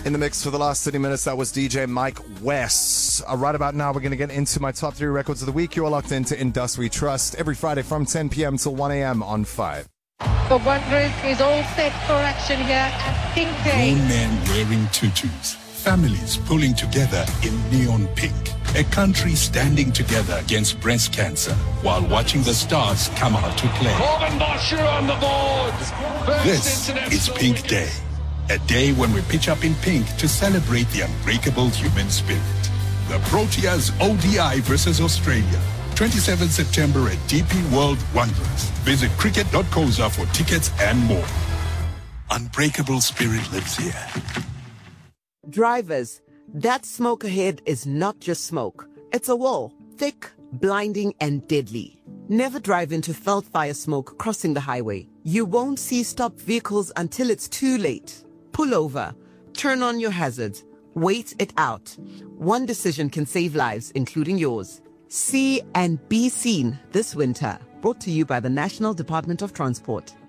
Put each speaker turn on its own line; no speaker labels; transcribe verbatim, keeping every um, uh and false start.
In the mix for the last thirty minutes, that was D J Mike West. Uh, right about now, we're going to get into my top three records of the week. You're locked into Indus We Trust every Friday from ten p.m. till one a.m. on five.
The Wanderers is all set for action here at Pink Day.
Grown men wearing tutus. Families pulling together in neon pink. A country standing together against breast cancer while watching the stars come out to play.
Corbin Bosher on the board. First
This is Pink Day. A day when we pitch up in pink to celebrate the unbreakable human spirit. The Proteas O D I versus Australia. twenty-seventh September at D P World Wanderers. Visit cricket dot coza for tickets and more. Unbreakable spirit lives here.
Drivers, that smoke ahead is not just smoke. It's a wall, thick, blinding, and deadly. Never drive into felt fire smoke crossing the highway. You won't see stopped vehicles until it's too late. Pull over, turn on your hazards, wait it out. One decision can save lives, including yours. See and be seen this winter. Brought to you by the National Department of Transport.